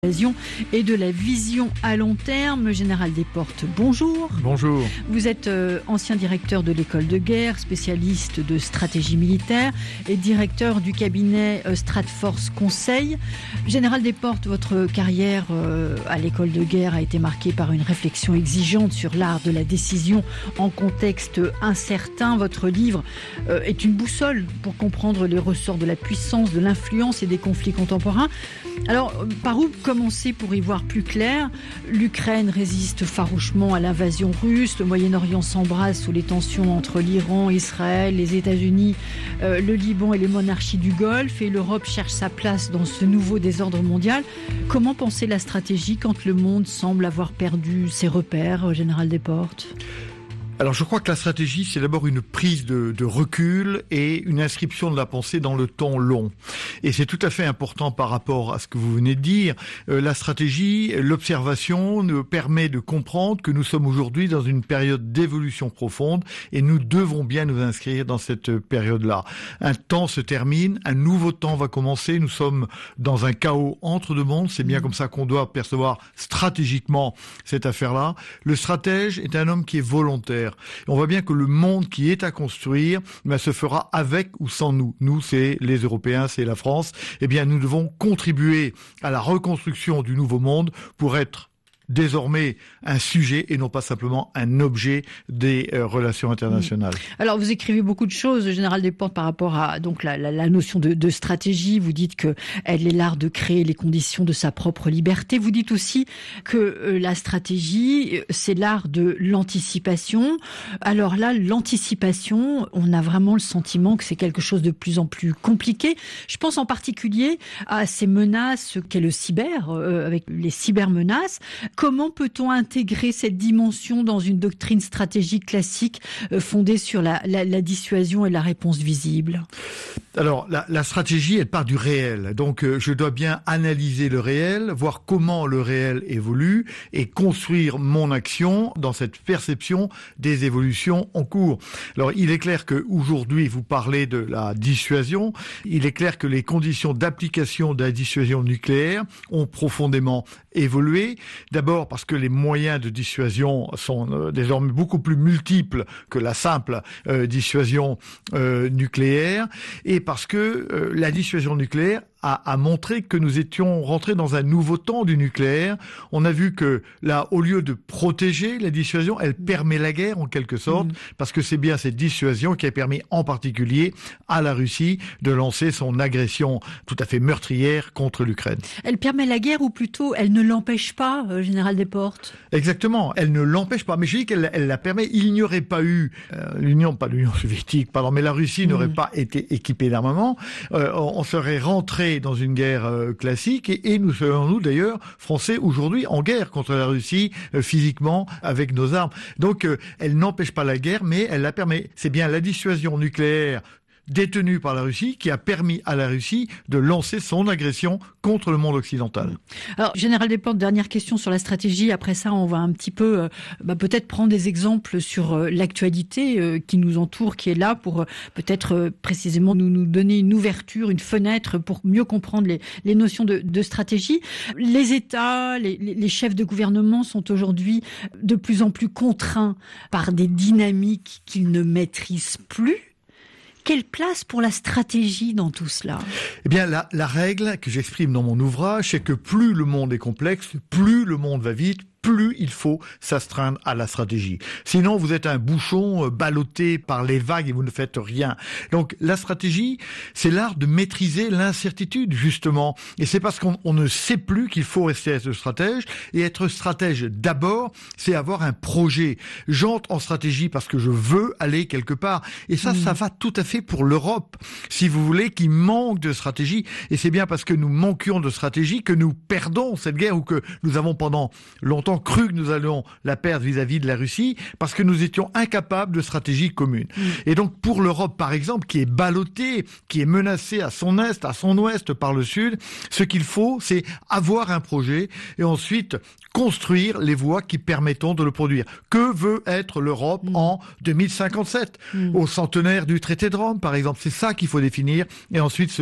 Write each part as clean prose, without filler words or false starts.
Et de la vision à long terme. Général Desportes, bonjour. Bonjour. Vous êtes ancien directeur de l'école de guerre, spécialiste de stratégie militaire et directeur du cabinet Stratforce Conseil. Général Desportes, votre carrière à l'école de guerre a été marquée par une réflexion exigeante sur l'art de la décision en contexte incertain. Votre livre est une boussole pour comprendre les ressorts de la puissance, de l'influence et des conflits contemporains. Alors, par où commencer pour y voir plus clair? L'Ukraine résiste farouchement à l'invasion russe, le Moyen-Orient s'embrase sous les tensions entre l'Iran, Israël, les États-Unis, le Liban et les monarchies du Golfe, et l'Europe cherche sa place dans ce nouveau désordre mondial. Comment penser la stratégie quand le monde semble avoir perdu ses repères, Général Desportes? Alors je crois que la stratégie, c'est d'abord une prise de recul et une inscription de la pensée dans le temps long. Et c'est tout à fait important par rapport à ce que vous venez de dire. La stratégie, l'observation nous permet de comprendre que nous sommes aujourd'hui dans une période d'évolution profonde et nous devons bien nous inscrire dans cette période-là. Un temps se termine, un nouveau temps va commencer. Nous sommes dans un chaos entre deux mondes. C'est bien comme ça qu'on doit percevoir stratégiquement cette affaire-là. Le stratège est un homme qui est volontaire. On voit bien que le monde qui est à construire se fera avec ou sans nous. Nous, c'est les Européens, c'est la France. Eh bien, nous devons contribuer à la reconstruction du nouveau monde pour être désormais un sujet et non pas simplement un objet des relations internationales. Alors vous écrivez beaucoup de choses, Général Desportes, par rapport à donc la notion de stratégie. Vous dites que elle est l'art de créer les conditions de sa propre liberté. Vous dites aussi que la stratégie, c'est l'art de l'anticipation. Alors là, l'anticipation, on a vraiment le sentiment que c'est quelque chose de plus en plus compliqué. Je pense en particulier à ces menaces qu'est le cyber, avec les cybermenaces. Comment peut-on intégrer cette dimension dans une doctrine stratégique classique fondée sur la dissuasion et la réponse visible? Alors, la stratégie, elle part du réel. Donc, je dois bien analyser le réel, voir comment le réel évolue et construire mon action dans cette perception des évolutions en cours. Alors, il est clair qu'aujourd'hui, vous parlez de la dissuasion. Il est clair que les conditions d'application de la dissuasion nucléaire ont profondément évolué. D'abord parce que les moyens de dissuasion sont désormais beaucoup plus multiples que la simple dissuasion nucléaire, et parce que la dissuasion nucléaire a montré que nous étions rentrés dans un nouveau temps du nucléaire. On a vu que là, au lieu de protéger la dissuasion, elle permet la guerre en quelque sorte, parce que c'est bien cette dissuasion qui a permis en particulier à la Russie de lancer son agression tout à fait meurtrière contre l'Ukraine. Elle permet la guerre, ou plutôt elle ne l'empêche pas, Général Desportes? Exactement, elle ne l'empêche pas, mais je dis qu'elle la permet. Il n'y aurait pas eu l'Union soviétique, pardon, mais la Russie n'aurait pas été équipée d'armement. On serait rentré dans une guerre classique et nous serions, nous d'ailleurs, Français, aujourd'hui en guerre contre la Russie, physiquement, avec nos armes. Donc, elle n'empêche pas la guerre, mais elle la permet. C'est bien la dissuasion nucléaire détenue par la Russie qui a permis à la Russie de lancer son agression contre le monde occidental. Alors, Général Desportes, dernière question sur la stratégie. Après ça, on va un petit peu peut-être prendre des exemples sur l'actualité qui nous entoure, qui est là pour peut-être précisément nous donner une ouverture, une fenêtre pour mieux comprendre les notions de stratégie. Les États, les chefs de gouvernement sont aujourd'hui de plus en plus contraints par des dynamiques qu'ils ne maîtrisent plus. Quelle place pour la stratégie dans tout cela? Eh bien, la règle que j'exprime dans mon ouvrage, c'est que plus le monde est complexe, plus le monde va vite, plus il faut s'astreindre à la stratégie. Sinon, vous êtes un bouchon ballotté par les vagues et vous ne faites rien. Donc, la stratégie, c'est l'art de maîtriser l'incertitude, justement. Et c'est parce qu'on ne sait plus qu'il faut rester être stratège. Et être stratège, d'abord, c'est avoir un projet. J'entre en stratégie parce que je veux aller quelque part. Et ça va tout à fait pour l'Europe, si vous voulez, qui manque de stratégie. Et c'est bien parce que nous manquions de stratégie que nous perdons cette guerre, ou que nous avons pendant longtemps cru que nous allions la perdre vis-à-vis de la Russie, parce que nous étions incapables de stratégie commune. Et donc pour l'Europe, par exemple, qui est ballottée, qui est menacée à son est, à son ouest, par le sud, ce qu'il faut, c'est avoir un projet et ensuite construire les voies qui permettront de le produire. Que veut être l'Europe en 2057, au centenaire du traité de Rome, par exemple? C'est ça qu'il faut définir et ensuite se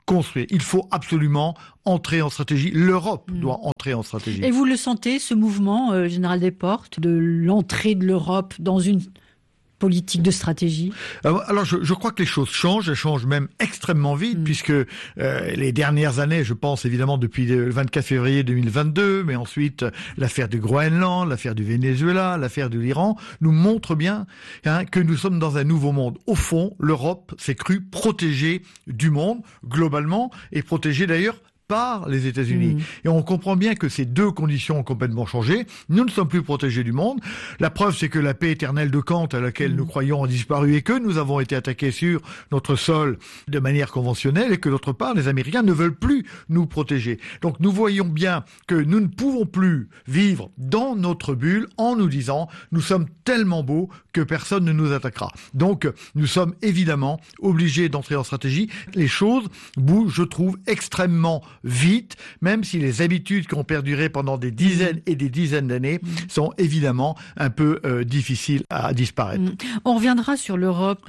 construire. Il faut absolument entrer en stratégie. L'Europe doit entrer en stratégie. Et vous le sentez, ce mouvement, Général Desportes, de l'entrée de l'Europe dans une politique de stratégie? Alors je crois que les choses changent, elles changent même extrêmement vite, puisque les dernières années, je pense évidemment depuis le 24 février 2022, mais ensuite l'affaire du Groenland, l'affaire du Venezuela, l'affaire de l'Iran, nous montrent bien que nous sommes dans un nouveau monde. Au fond, l'Europe s'est crue protégée du monde, globalement, et protégée d'ailleurs par les États-Unis. Et on comprend bien que ces deux conditions ont complètement changé. Nous ne sommes plus protégés du monde. La preuve, c'est que la paix éternelle de Kant, à laquelle nous croyons, a disparu et que nous avons été attaqués sur notre sol de manière conventionnelle et que d'autre part, les Américains ne veulent plus nous protéger. Donc nous voyons bien que nous ne pouvons plus vivre dans notre bulle en nous disant nous sommes tellement beaux que personne ne nous attaquera. Donc nous sommes évidemment obligés d'entrer en stratégie. Les choses bougent, je trouve, extrêmement vite, même si les habitudes qui ont perduré pendant des dizaines et des dizaines d'années sont évidemment un peu difficiles à disparaître. On reviendra sur l'Europe,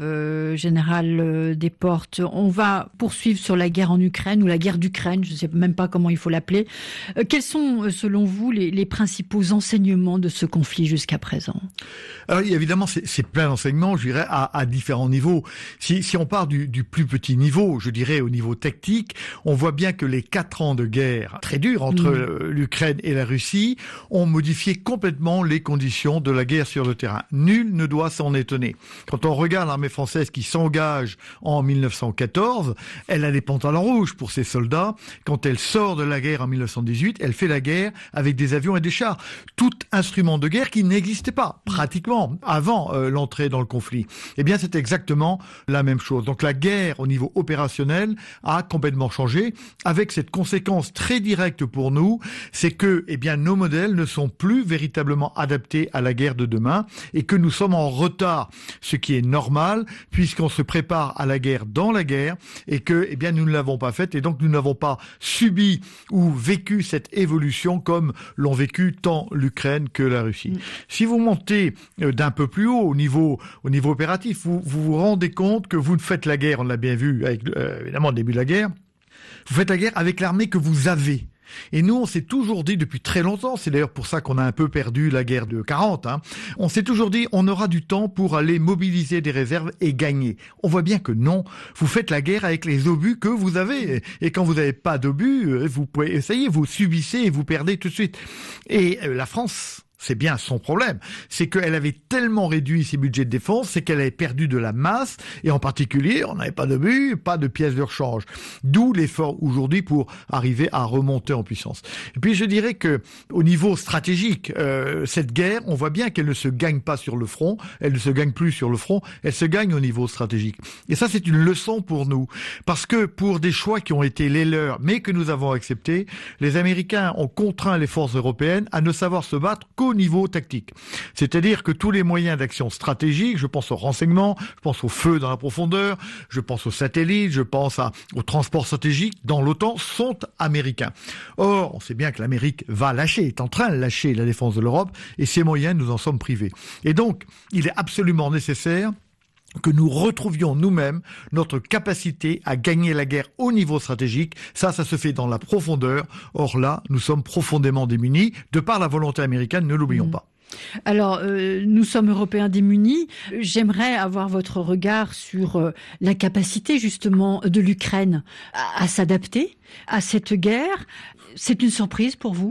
Général Desportes. On va poursuivre sur la guerre en Ukraine ou la guerre d'Ukraine, je ne sais même pas comment il faut l'appeler. Quels sont, selon vous, les principaux enseignements de ce conflit jusqu'à présent? Alors évidemment, c'est plein d'enseignements, je dirais, à différents niveaux. Si on part du plus petit niveau, je dirais au niveau tactique, on voit bien que les 4 ans de guerre très durs entre l'Ukraine et la Russie ont modifié complètement les conditions de la guerre sur le terrain. Nul ne doit s'en étonner. Quand on regarde l'armée française qui s'engage en 1914, elle a des pantalons rouges pour ses soldats. Quand elle sort de la guerre en 1918, elle fait la guerre avec des avions et des chars. Tout instrument de guerre qui n'existait pas, pratiquement, avant l'entrée dans le conflit. Eh bien, c'est exactement la même chose. Donc la guerre au niveau opérationnel a complètement changé, avec cette conséquence très directe pour nous, c'est que nos modèles ne sont plus véritablement adaptés à la guerre de demain et que nous sommes en retard, ce qui est normal puisqu'on se prépare à la guerre dans la guerre et que nous ne l'avons pas faite et donc nous n'avons pas subi ou vécu cette évolution comme l'ont vécu tant l'Ukraine que la Russie. Si vous montez d'un peu plus haut au niveau opératif, vous vous rendez compte que vous faites la guerre, on l'a bien vu avec évidemment le début de la guerre, vous faites la guerre avec l'armée que vous avez. Et nous, on s'est toujours dit depuis très longtemps, c'est d'ailleurs pour ça qu'on a un peu perdu la guerre de 40, on s'est toujours dit on aura du temps pour aller mobiliser des réserves et gagner. On voit bien que non, vous faites la guerre avec les obus que vous avez. Et quand vous n'avez pas d'obus, vous pouvez essayer, vous subissez et vous perdez tout de suite. Et la France... c'est bien son problème, c'est qu'elle avait tellement réduit ses budgets de défense, c'est qu'elle avait perdu de la masse, et en particulier, on n'avait pas d'obus, pas de pièces de rechange. D'où l'effort aujourd'hui pour arriver à remonter en puissance. Et puis je dirais que au niveau stratégique, cette guerre, on voit bien qu'elle ne se gagne pas sur le front, elle ne se gagne plus sur le front, elle se gagne au niveau stratégique. Et ça, c'est une leçon pour nous, parce que pour des choix qui ont été les leurs, mais que nous avons acceptés, les Américains ont contraint les forces européennes à ne savoir se battre qu'au niveau tactique. C'est-à-dire que tous les moyens d'action stratégique, je pense au renseignement, je pense au feu dans la profondeur, je pense aux satellites, je pense au transport stratégique dans l'OTAN, sont américains. Or, on sait bien que l'Amérique va lâcher, est en train de lâcher la défense de l'Europe, et ces moyens, nous en sommes privés. Et donc, il est absolument nécessaire que nous retrouvions nous-mêmes notre capacité à gagner la guerre au niveau stratégique. Ça se fait dans la profondeur. Or là, nous sommes profondément démunis, de par la volonté américaine, ne l'oublions pas. Alors, nous sommes Européens démunis. J'aimerais avoir votre regard sur la capacité justement de l'Ukraine à s'adapter à cette guerre. C'est une surprise pour vous ?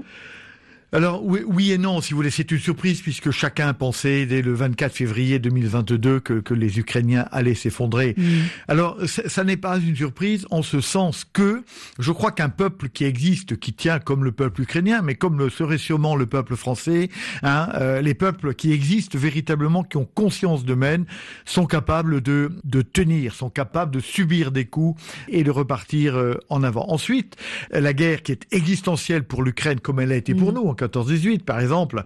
Alors oui et non, si vous voulez, c'est une surprise puisque chacun pensait dès le 24 février 2022 que les Ukrainiens allaient s'effondrer. Alors ça n'est pas une surprise en ce sens que je crois qu'un peuple qui existe, qui tient comme le peuple ukrainien, mais comme le serait sûrement le peuple français, les peuples qui existent véritablement, qui ont conscience d'eux-mêmes, sont capables de tenir, sont capables de subir des coups et de repartir en avant. Ensuite, la guerre qui est existentielle pour l'Ukraine, comme elle a été pour nous en 14-18 par exemple,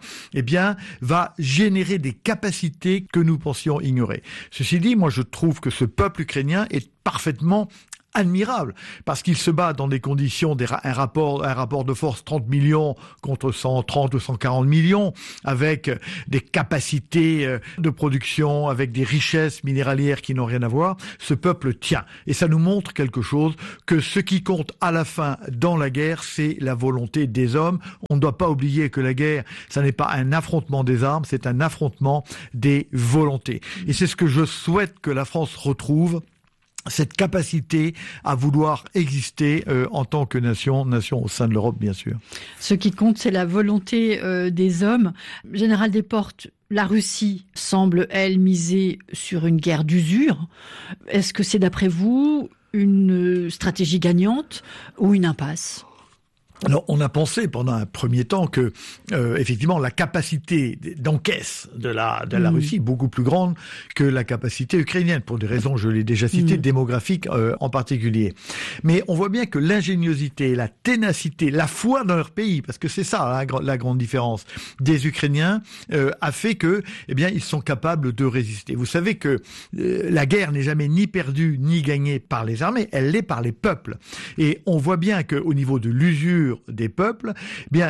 va générer des capacités que nous pensions ignorer. Ceci dit, moi je trouve que ce peuple ukrainien est parfaitement admirable, parce qu'il se bat dans des conditions, un rapport de force 30 millions contre 130 ou 140 millions, avec des capacités de production, avec des richesses minéralières qui n'ont rien à voir. Ce peuple tient. Et ça nous montre quelque chose, que ce qui compte à la fin dans la guerre, c'est la volonté des hommes. On ne doit pas oublier que la guerre, ça n'est pas un affrontement des armes, c'est un affrontement des volontés. Et c'est ce que je souhaite que la France retrouve, cette capacité à vouloir exister en tant que nation au sein de l'Europe, bien sûr. Ce qui compte, c'est la volonté des hommes. Général Desportes, la Russie semble, elle, miser sur une guerre d'usure. Est-ce que c'est, d'après vous, une stratégie gagnante ou une impasse ? Alors, on a pensé pendant un premier temps que, effectivement, la capacité d'encaisse de la Russie est beaucoup plus grande que la capacité ukrainienne, pour des raisons, je l'ai déjà citées, démographiques en particulier. Mais on voit bien que l'ingéniosité, la ténacité, la foi dans leur pays, parce que c'est ça la grande différence des Ukrainiens, a fait que, eh bien, ils sont capables de résister. Vous savez que la guerre n'est jamais ni perdue ni gagnée par les armées, elle l'est par les peuples. Et on voit bien qu'au niveau de l'usure des peuples, bien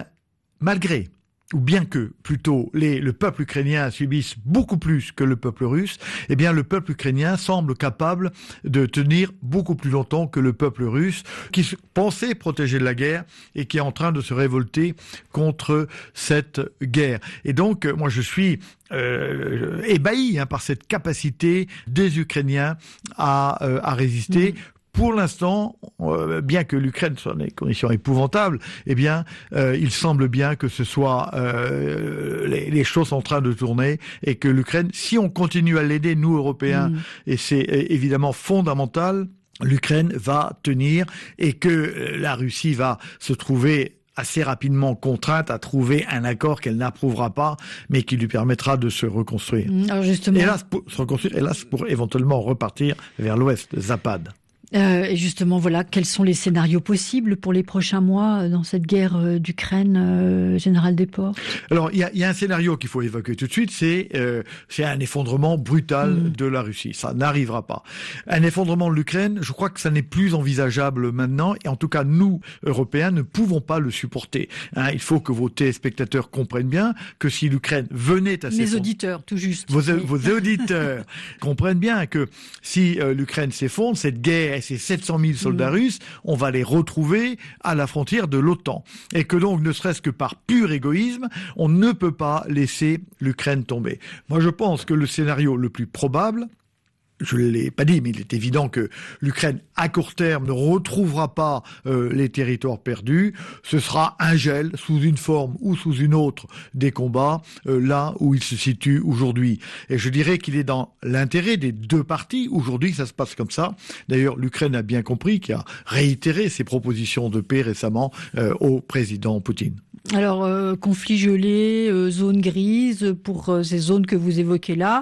que plutôt le peuple ukrainien subisse beaucoup plus que le peuple russe, eh bien le peuple ukrainien semble capable de tenir beaucoup plus longtemps que le peuple russe, qui pensait protéger de la guerre et qui est en train de se révolter contre cette guerre. Et donc, moi je suis ébahi par cette capacité des Ukrainiens à résister. Pour l'instant, bien que l'Ukraine soit dans des conditions épouvantables, eh bien, il semble bien que ce soit les choses sont en train de tourner et que l'Ukraine, si on continue à l'aider, nous Européens, et c'est évidemment fondamental, l'Ukraine va tenir et que la Russie va se trouver assez rapidement contrainte à trouver un accord qu'elle n'approuvera pas, mais qui lui permettra de se reconstruire. Alors justement, hélas pour éventuellement repartir vers l'ouest, Zapad. Et justement, voilà, quels sont les scénarios possibles pour les prochains mois dans cette guerre d'Ukraine, Général Desportes ? Alors, il y a un scénario qu'il faut évoquer tout de suite, c'est un effondrement brutal de la Russie. Ça n'arrivera pas. Un effondrement de l'Ukraine, je crois que ça n'est plus envisageable maintenant, et en tout cas, nous, Européens, ne pouvons pas le supporter. Il faut que vos téléspectateurs comprennent bien que si l'Ukraine venait à s'effondrer... Mes auditeurs, tout juste. Vos auditeurs comprennent bien que si l'Ukraine s'effondre, cette guerre et ces 700 000 soldats russes, on va les retrouver à la frontière de l'OTAN. Et que donc, ne serait-ce que par pur égoïsme, on ne peut pas laisser l'Ukraine tomber. Moi, je pense que le scénario le plus probable, je ne l'ai pas dit, mais il est évident que l'Ukraine, à court terme, ne retrouvera pas les territoires perdus. Ce sera un gel, sous une forme ou sous une autre, des combats, là où il se situe aujourd'hui. Et je dirais qu'il est dans l'intérêt des deux parties. Aujourd'hui, ça se passe comme ça. D'ailleurs, l'Ukraine a bien compris, qui a réitéré ses propositions de paix récemment au président Poutine. Alors, conflit gelé, zone grise, pour ces zones que vous évoquez là,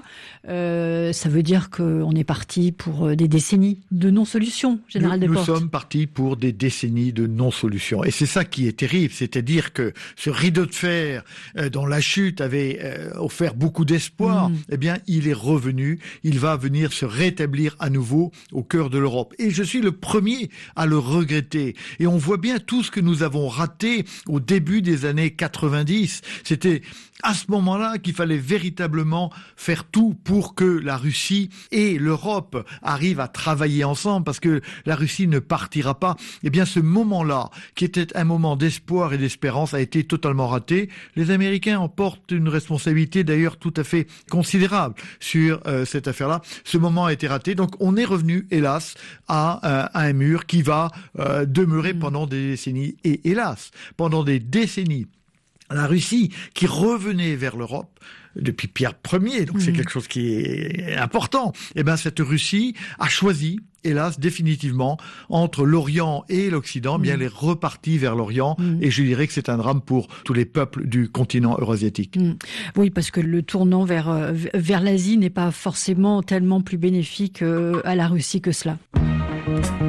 ça veut dire qu'on est parti pour des décennies de non-solution, Général Desportes. Nous sommes partis pour des décennies de non-solution. Et c'est ça qui est terrible, c'est-à-dire que ce rideau de fer dont la chute avait offert beaucoup d'espoir, eh bien, il est revenu, il va venir se rétablir à nouveau au cœur de l'Europe. Et je suis le premier à le regretter. Et on voit bien tout ce que nous avons raté au début des années 90. C'était à ce moment-là qu'il fallait véritablement faire tout pour que la Russie et l'Europe arrivent à travailler ensemble, parce que la Russie ne partira pas. Eh bien, ce moment-là, qui était un moment d'espoir et d'espérance, a été totalement raté. Les Américains en portent une responsabilité d'ailleurs tout à fait considérable sur cette affaire-là. Ce moment a été raté, donc on est revenu, hélas, à un mur qui va demeurer pendant des décennies. Et hélas, pendant des décennies, la Russie, qui revenait vers l'Europe depuis Pierre Ier, donc c'est quelque chose qui est important, eh ben cette Russie a choisi, hélas, définitivement, entre l'Orient et l'Occident, bien elle est repartie vers l'Orient, et je dirais que c'est un drame pour tous les peuples du continent eurasiatique. Oui, parce que le tournant vers l'Asie n'est pas forcément tellement plus bénéfique à la Russie que cela.